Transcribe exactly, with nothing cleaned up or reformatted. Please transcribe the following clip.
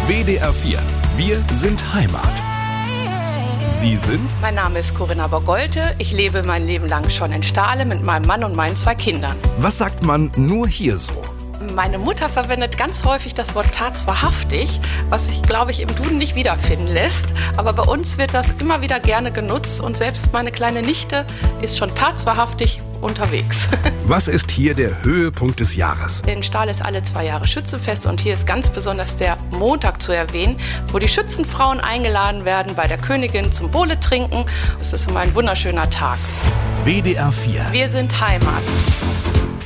W D R vier. Wir sind Heimat. Sie sind? Mein Name ist Corinna Bogolte. Ich lebe mein Leben lang schon in Stahle mit meinem Mann und meinen zwei Kindern. Was sagt man nur hier so? Meine Mutter verwendet ganz häufig das Wort tatswahrhaftig, was sich, glaube ich, im Duden nicht wiederfinden lässt. Aber bei uns wird das immer wieder gerne genutzt und selbst meine kleine Nichte ist schon tatswahrhaftig unterwegs. Was ist hier der Höhepunkt des Jahres? In Stahl ist alle zwei Jahre Schützenfest und hier ist ganz besonders der Montag zu erwähnen, wo die Schützenfrauen eingeladen werden bei der Königin zum Bowle trinken. Es ist immer ein wunderschöner Tag. W D R vier. Wir sind Heimat.